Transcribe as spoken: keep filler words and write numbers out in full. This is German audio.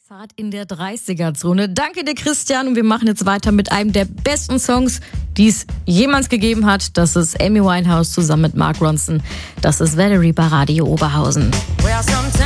Zart in der dreißiger-Zone. Danke dir, Christian. Und wir machen jetzt weiter mit einem der besten Songs, die es jemals gegeben hat. Das ist Amy Winehouse zusammen mit Mark Ronson. Das ist Valerie bei Radio Oberhausen.